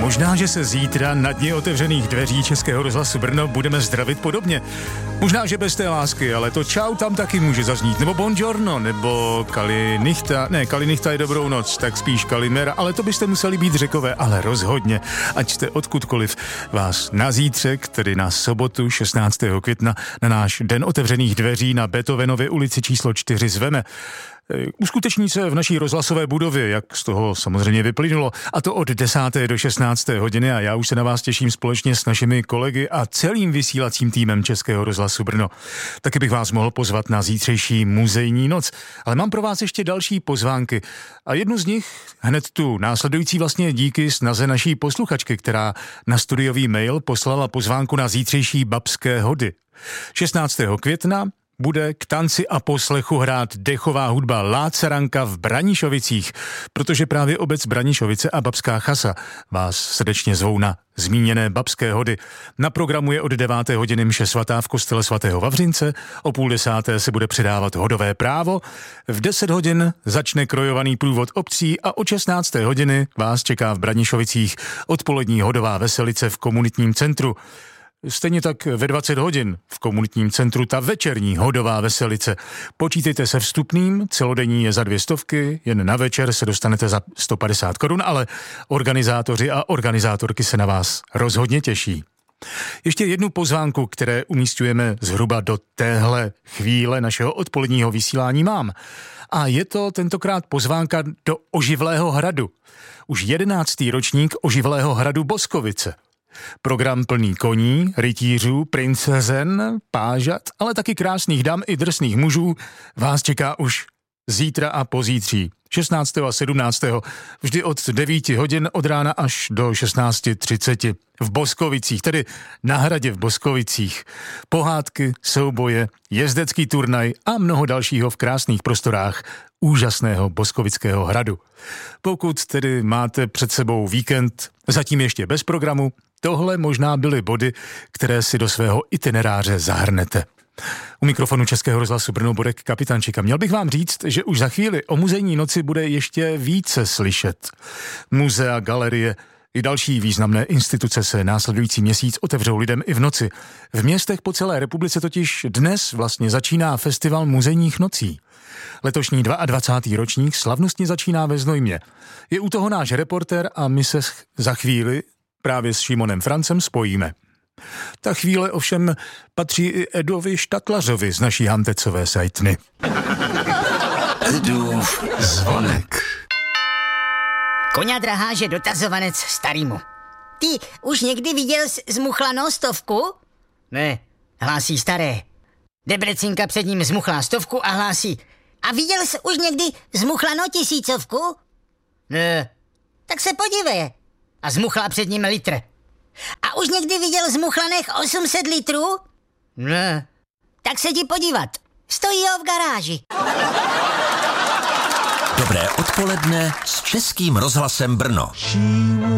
Možná, že se zítra na dně otevřených dveří Českého rozhlasu Brno budeme zdravit podobně. Možná, že bez té lásky, ale to čau tam taky může zaznít. Nebo buongiorno, nebo kalinichta. Ne, kalinichta je dobrou noc, tak spíš kalimera, ale to byste museli být Řekové, ale rozhodně. Ať jste odkudkoliv, vás na zítřek, tedy na sobotu 16. května, na náš den otevřených dveří na Beethovenově ulici číslo 4 zveme. Uskuteční se v naší rozhlasové budově, jak z toho samozřejmě vyplynulo, a to od 10. do 16. hodiny a já už se na vás těším společně s našimi kolegy a celým vysílacím týmem Českého rozhlasu Brno. Taky bych vás mohl pozvat na zítřejší muzejní noc, ale mám pro vás ještě další pozvánky a jednu z nich, hned tu následující vlastně díky snaze naší posluchačky, která na studiový mail poslala pozvánku na zítřejší Babské hody. 16. května bude k tanci a poslechu hrát dechová hudba Lácaranka v Branišovicích, protože právě obec Branišovice a Babská Chasa vás srdečně zvou na zmíněné Babské hody. Na programu je od 9. hodiny mše svatá v kostele svatého Vavřince, o 9:30 se bude předávat hodové právo, v 10 hodin začne krojovaný průvod obcí a o 16. hodiny vás čeká v Branišovicích odpolední hodová veselice v komunitním centru. Stejně tak ve 20 hodin v komunitním centru ta večerní hodová veselice. Počítejte se vstupným, celodenní je za 200, jen na večer se dostanete za 150 korun, ale organizátoři a organizátorky se na vás rozhodně těší. Ještě jednu pozvánku, které umístujeme zhruba do téhle chvíle našeho odpoledního vysílání mám. A je to tentokrát pozvánka do Oživlého hradu. Už 11. ročník Oživlého hradu Boskovice. Program plný koní, rytířů, princezen, pážat, ale taky krásných dam i drsných mužů vás čeká už zítra a pozítří, 16. a 17. vždy od 9 hodin od rána až do 16:30 v Boskovicích, tedy na hradě v Boskovicích. Pohádky, souboje, jezdecký turnaj a mnoho dalšího v krásných prostorách úžasného Boskovického hradu. Pokud tedy máte před sebou víkend zatím ještě bez programu, tohle možná byly body, které si do svého itineráře zahrnete. U mikrofonu Českého rozhlasu Brno Borek Kapitančík. Měl bych vám říct, že už za chvíli o muzejní noci bude ještě více slyšet. Muzea, galerie i další významné instituce se následující měsíc otevřou lidem i v noci. V městech po celé republice totiž dnes vlastně začíná festival muzejních nocí. Letošní 22. ročník slavnostně začíná ve Znojmě. Je u toho náš reportér a my se za chvíli právě s Šimonem Francem spojíme. Ta chvíle ovšem patří i Edovi Štatlařovi z naší Hantecové sajtny. Edův zvonek. Koňa draháže dotazovanec starýmu. Ty už někdy viděl zmuchlanou 100? Ne, hlásí staré. Debrecinka před ním zmuchlá 100 a hlásí. A viděl jsi už někdy zmuchlanou 1000? Ne. Tak se podívej. A zmuchlá před ním litr. A už někdy viděl zmuchlaných 800 litrů? Ne. Tak se jdi podívat. Stojí ho v garáži. Dobré odpoledne s Českým rozhlasem Brno.